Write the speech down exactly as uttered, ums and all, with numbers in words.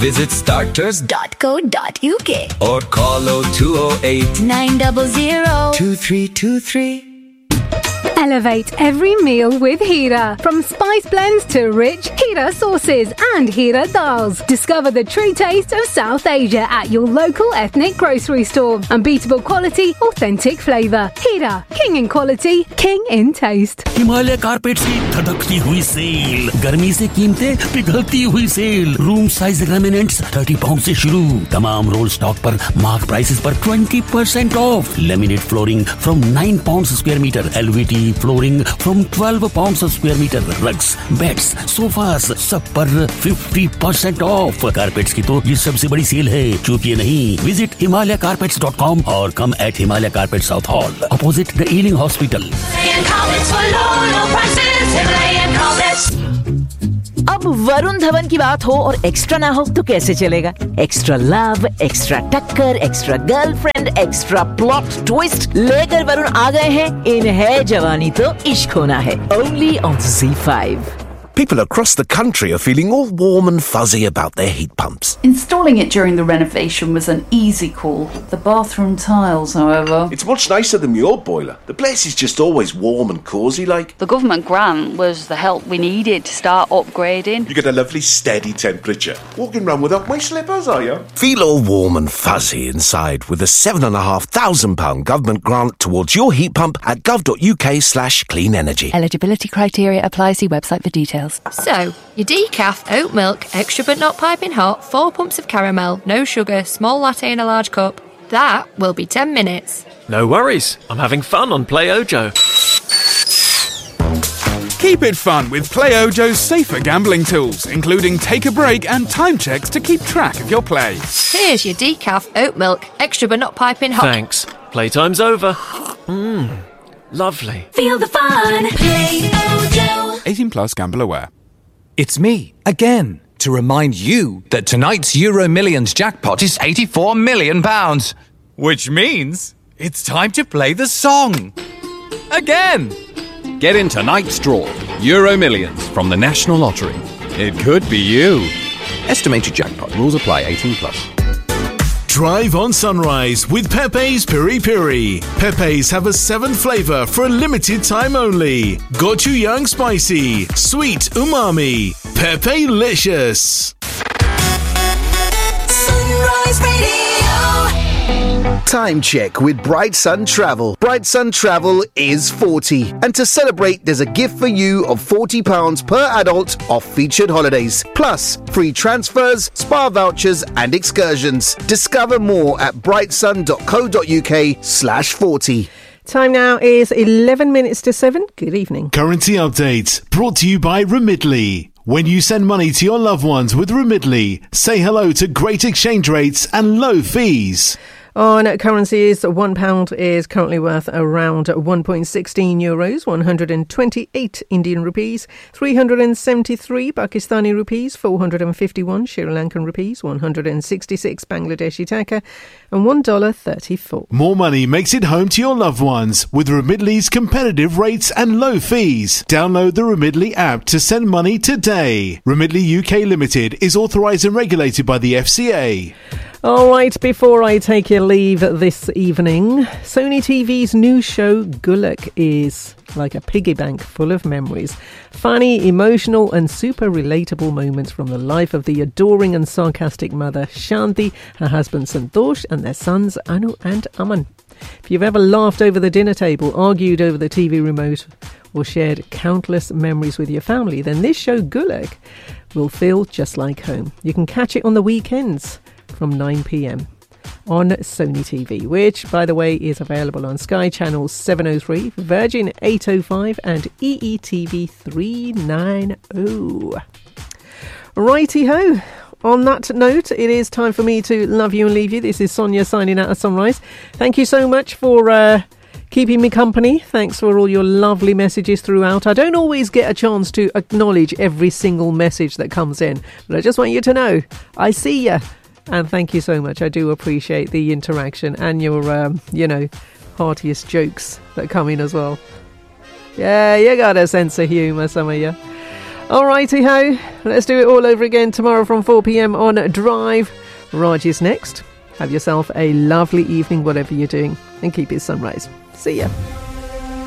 visit starters dot co dot uk or call oh two oh eight, nine zero zero, two three two three. Elevate every meal with Hira. From spice blends to rich Hira sauces and Hira dals. Discover the true taste of South Asia at your local ethnic grocery store. Unbeatable quality, authentic flavour. Hira, king in quality, king in taste. Himalaya carpets की धड़कती हुई cell, गर्मी से कीमतें पिघलती हुई cell, room size laminates तीस pound से शुरू, तमाम रोल स्टॉक पर मार्क प्राइसेस पर बीस percent of, laminate flooring from nine pound square metre, एलवीटी flooring from twelve pounds a square meter, rugs, beds, sofas, सब पर fifty percent off. कारपेट्स की तो ये सबसे बड़ी सेल है, चूकिए नहीं. Visit himalaya carpets dot com or come at Himalaya Carpets South Hall, opposite the Ealing Hospital. अब वरुण धवन की बात हो और एक्स्ट्रा ना हो तो कैसे चलेगा? एक्स्ट्रा लव, एक्स्ट्रा टक्कर, extra girlfriend, extra plot twist लेकर वरुण आ गए हैं इन है जवानी तो इश्क होना है, only on Z five. People across the country are feeling all warm and fuzzy about their heat pumps. Installing it during the renovation was an easy call. The bathroom tiles, however... It's much nicer than your boiler. The place is just always warm and cosy like. The government grant was the help we needed to start upgrading. You get a lovely steady temperature. Walking around without my slippers, are you? Feel all warm and fuzzy inside with a seven and a half thousand pound government grant towards your heat pump at gov.uk slash clean energy. Eligibility criteria apply. See website for details. So, your decaf, oat milk, extra but not piping hot, four pumps of caramel, no sugar, small latte in a large cup. That will be ten minutes. No worries. I'm having fun on Play Ojo. Keep it fun with Play Ojo's safer gambling tools, including take a break and time checks to keep track of your play. Here's your decaf, oat milk, extra but not piping hot. Thanks. Playtime's over. Mmm. Lovely. Feel the fun. Play Ojo. eighteen plus, gamble aware. It's me, again, to remind you that tonight's Euro Millions jackpot is eighty-four million pounds. Which means it's time to play the song. Again. Get in tonight's draw. Euro Millions from the National Lottery. It could be you. Estimated jackpot. Rules apply. eighteen plus. Drive on Sunrise with Pepe's Piri Piri. Pepe's have a seventh flavour for a limited time only. Gochujang spicy, sweet umami, Pepe-licious. Sunrise Radio. Time check with Bright Sun Travel. Bright Sun Travel is forty. And to celebrate, there's a gift for you of forty pounds per adult off featured holidays. Plus, free transfers, spa vouchers and excursions. Discover more at brightsun.co.uk slash 40. Time now is eleven minutes to seven. Good evening. Currency update brought to you by Remitly. When you send money to your loved ones with Remitly, say hello to great exchange rates and low fees. On currencies, one pound is currently worth around one point one six euros, one hundred twenty-eight Indian rupees, three hundred seventy-three Pakistani rupees, four hundred fifty-one Sri Lankan rupees, one hundred sixty-six Bangladeshi taka, and one dollar thirty-four. More money makes it home to your loved ones with Remitly's competitive rates and low fees. Download the Remitly app to send money today. Remitly U K Limited is authorised and regulated by the F C A. All right, before I take your leave this evening, Sony T V's new show, Gulak, is like a piggy bank full of memories. Funny, emotional and super relatable moments from the life of the adoring and sarcastic mother, Shanti, her husband Santosh and their sons Anu and Aman. If you've ever laughed over the dinner table, argued over the T V remote or shared countless memories with your family, then this show, Gulak, will feel just like home. You can catch it on the weekends from nine p.m. on Sony T V, which, by the way, is available on Sky Channel seven oh three, Virgin eight oh five and E E T V three ninety. Righty-ho. On that note, it is time for me to love you and leave you. This is Sonia signing out at Sunrise. Thank you so much for uh, keeping me company. Thanks for all your lovely messages throughout. I don't always get a chance to acknowledge every single message that comes in, but I just want you to know I see you. And thank you so much. I do appreciate the interaction and your, um, you know, heartiest jokes that come in as well. Yeah, you got a sense of humour, some of you. Alrighty ho, let's do it all over again tomorrow from four p.m. on Drive. Raj is next. Have yourself a lovely evening, whatever you're doing, and keep it sunrise. See ya.